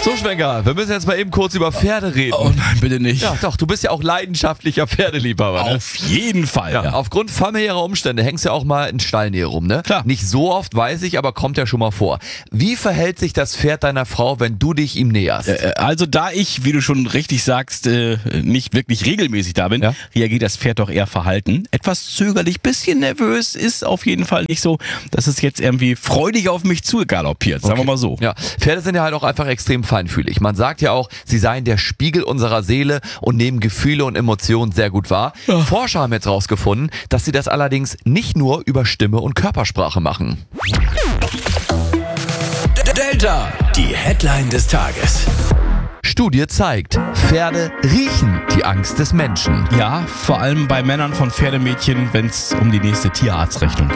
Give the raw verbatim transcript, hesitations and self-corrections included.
So, Schwenker, wir müssen jetzt mal eben kurz über Pferde reden. Oh nein, bitte nicht. Ja, doch, du bist ja auch leidenschaftlicher Pferdeliebhaber. Ne? Auf jeden Fall. Ja, Ja. aufgrund familiärer Umstände hängst du ja auch mal in Stallnähe rum, ne? Klar. Nicht so oft, weiß ich, aber kommt ja schon mal vor. Wie verhält sich das Pferd deiner Frau, wenn du dich ihm näherst? Äh, Also da ich, wie du schon richtig sagst, äh, nicht wirklich regelmäßig da bin, Ja. reagiert das Pferd doch eher verhalten. Etwas zögerlich, bisschen nervös, ist auf jeden Fall nicht so, dass es jetzt irgendwie freudig auf mich zugaloppiert, sagen wir mal so. Ja, Pferde sind ja halt auch einfach extrem feinfühlig. Man sagt ja auch, sie seien der Spiegel unserer Seele und nehmen Gefühle und Emotionen sehr gut wahr. Ja. Forscher haben jetzt rausgefunden, dass sie das allerdings nicht nur über Stimme und Körpersprache machen. Delta, die Headline des Tages. Studie zeigt, Pferde riechen die Angst des Menschen. Ja, vor allem bei Männern von Pferdemädchen, wenn es um die nächste Tierarztrechnung geht.